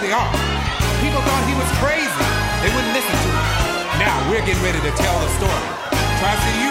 really are. People thought he was crazy. They wouldn't listen to him. Now we're getting ready to tell the story. Tri-City